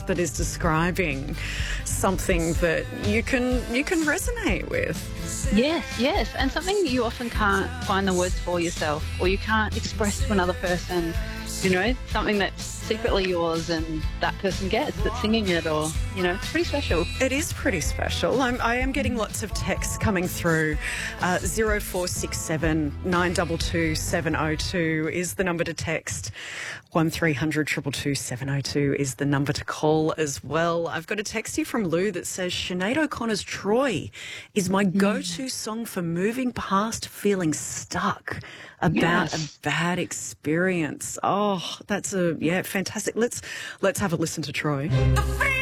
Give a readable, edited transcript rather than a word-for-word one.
that is describing something that you can resonate with. Yes, and something you often can't find the words for yourself, or you can't express to another person, you know, something that's secretly yours and that person gets that's singing it, or, you know, it's pretty special. It is pretty special. I am getting lots of texts coming through. 0467 922 702 is the number to text. 1300 222 702 is the number to call as well. I've got a text here from Lou that says Sinead O'Connor's Troy is my go-to song for moving past feeling stuck about a bad experience. Oh, that's fantastic. Let's have a listen to Troy.